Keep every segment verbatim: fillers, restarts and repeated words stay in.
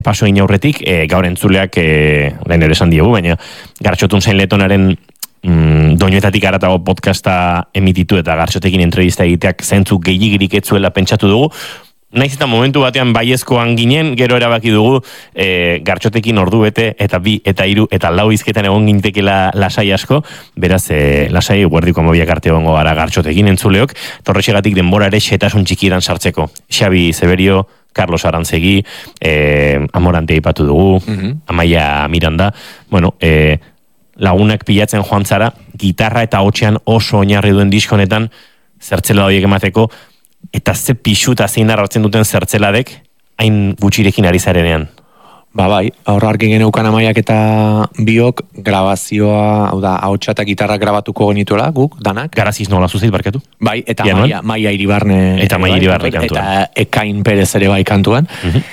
paso inaurretik, e, gaur entzuleak, e, orain ere esan diegu, baina Gartxotun zain letonaren mm, doinuetatik aratago podcasta emititu eta Gartxotekin entrevista egiteak zentzuk gehiagirik etzuela pentsatu dugu. Naiz eta momentu batean baiezkoan ginen, gero erabaki dugu e, Gartxotekin ordu bete eta bi eta hiru eta lau izketan egon gintekela lasai asko, beraz e, lasai guardiko mobiak arte egongo gara Gartxotekin entzuleok, torrexegatik denbora ere xetasun txikietan sartzeko. Xabi Zeberio, Carlos Arantzegi, eh, Amorante aipatu dugu, mm-hmm. Amaia Miranda, bueno, eh, lagunak pilatzen joan zara, gitarra eta hotxean oso oinarri duen diskonetan zertzela horiek emateko, eta ze pixu eta zein hartzen duten zertzeladek, hain gutxirekin ari zarenean. Ba bai, aurra argi geneukan Amaiak eta biok grabazioa, hau da, ahotsa eta gitarra grabatuko genituela, guk, danak. Garaziz nola zuzeit, barkatu? Bai, eta Maia, Maia Iribarne. Eta Maia Iribarne kantuan. Eta Ekain Perez ere bai kantuan. Uh-huh.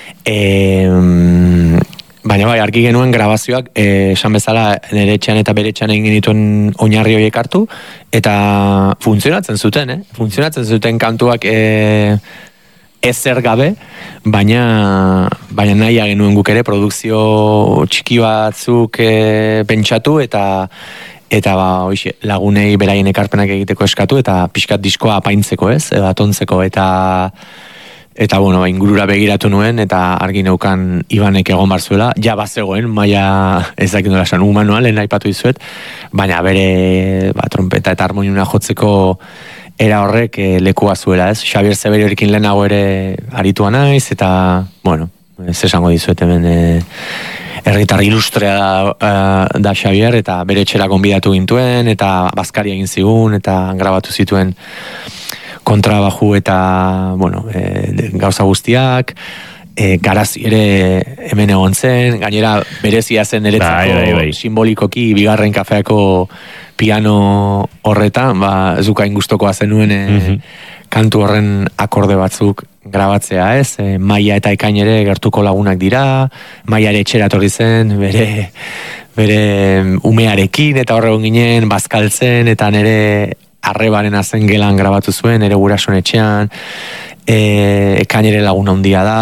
E, baina bai, argi genuen grabazioak, e, esan bezala, nire etxean eta bere etxean egin genituen oinarri horiek hartu, eta funtzionatzen zuten, eh? Funtzionatzen zuten kantuak, e, ezer gabe, baina baina nahi genuen guk ere produkzio txiki batzuk e, pentsatu eta eta ba, oixe, lagunei beraien ekarpenak egiteko eskatu eta pixkat diskoa apaintzeko, ez? Edo atontzeko eta eta bueno, ba, ingurura begiratu nuen eta argi neukan Ibanek egon barzuela, ja bazegoen, maia ez dakit nola esan, humanoa lehen aipatu dizuet, baina bere ba, trompeta eta harmoniuna jotzeko era horrek e, lekua zuela, ez? Xabier Zeberiorekin lehenago ere aritua naiz, eta, bueno, ez esango dizuet hemen e, erritar ilustrea da, da Xabier, eta bere etxera gonbidatu gintuen, eta bazkari egin zigun, eta grabatu zituen kontrabaju eta, bueno, e, gauza guztiak, e, garazi ere hemen egon zen, gainera berezia zen eretzako bai, bai, bai. simbolikoki bigarren kafeako piano horretan, ba, zukain gustokoa zenuen e, mm-hmm. kantu horren akorde batzuk grabatzea, ez? E, Maia eta Ekain ere gertuko lagunak dira, Maia ere etxera etorri zen, bere, bere umearekin, eta horregon ginen, bazkaltzen, eta nere arrebaren azen gelan grabatu zuen, ere gurason etxean, e, Ekain ere lagun handia da,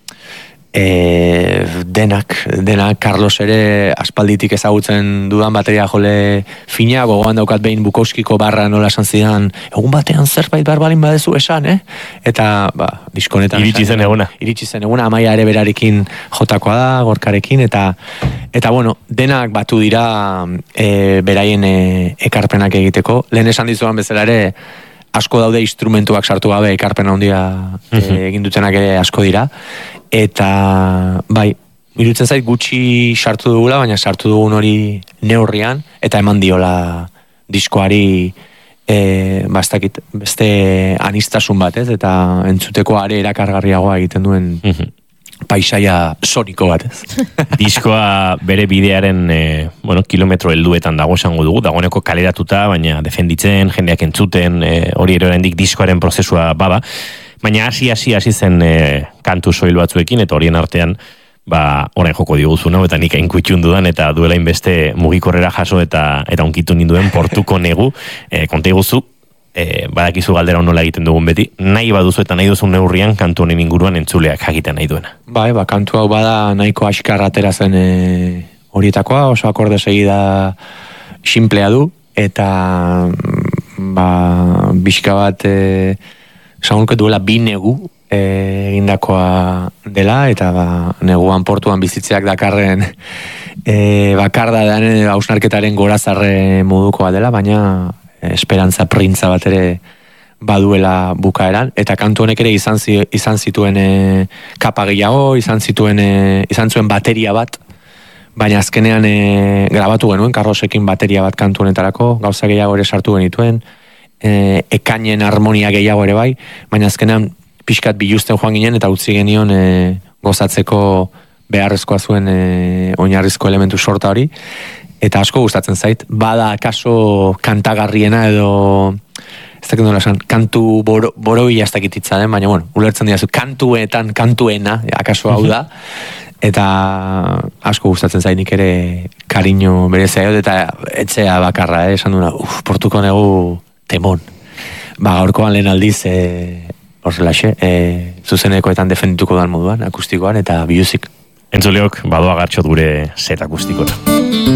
E, denak, denak Carlos ere aspalditik ezagutzen dudan bateria jole fina, gogoan daukat behin Bukowskiko barra nola esan zidan, egun batean zerbait behar balin badezu esan, eh? Eta, ba, diskonetan iritsi zen eguna. Iritsi zen eguna, Amaia ere berarekin jotakoa da, gorkarekin, eta, eta bueno, denak batu dira e, beraien e, ekarpenak egiteko. Lehen esan dizuan bezala ere, asko daude instrumentuak sartu gabe ekarpen handia mm-hmm. egin dutenak ere asko dira. Eta, bai, irutzen zait gutxi sartu dugula, baina sartu dugun hori neurrian, eta eman diola diskoari e, bastakit, beste anistasun bat, ez? Eta entzuteko are erakargarriagoa egiten duen mm-hmm. paisaia soniko bat, ez? Diskoa bere bidearen e, bueno, kilometro helduetan dago esango dugu, dagoeneko kaleratuta, baina defenditzen, jendeak entzuten, e, hori ere oraindik diskoaren prozesua bada. Baina hasi hasi hasi zen e, kantu soil batzuekin, eta horien artean ba, orain joko diguzu, no? Eta nik hain kutxun dudan, eta duela inbeste mugikorrera jaso, eta eta onkitu ninduen portuko negu, e, konta iguzu, e, badakizu galdera nola egiten dugun beti, nahi baduzu eta nahi duzun neurrian kantu honen inguruan entzuleak jakiten nahi duena. Bai, ba, kantu hau bada nahiko askarra atera zen e, horietakoa, oso akorde segida simplea du, eta ba, bizka bat e, esango duela bi negu e, egindakoa dela, eta ba, neguan portuan bizitzeak dakarren e, bakarda den hausnarketaren gorazarre modukoa dela, baina esperantza printza bat ere baduela bukaeran, eta kantu honek ere izan, zi, izan zituen e, kapa gehiago, izan zituen e, izan zuen bateria bat, baina azkenean e, grabatu genuen, Carlosekin bateria bat kantu honetarako, gauza gehiago ere sartu genituen, E, Ekainen harmonia gehiago ere bai, baina azkenean pixkat biluzten joan ginen eta utzi genion e, gozatzeko beharrezkoa zuen e, oinarrizko elementu sorta hori, eta asko gustatzen zait, bada akaso kantagarriena edo ez dakit nola esan, kantu boro, borobila ez dakititza den, baina bueno, ulertzen dira kantuetan, kantuena, akaso hau da, eta asko gustatzen zait nik ere kariño berezea, eta etxea bakarra, eh, esan duna, uf, portuko negu temon. Ba, gaurkoan lehen aldiz, e, horrelaxe, e, zuzenekoetan defendituko dan moduan, akustikoan, eta biluzik. Entzuleok, badoa Gartxot gure set akustikora.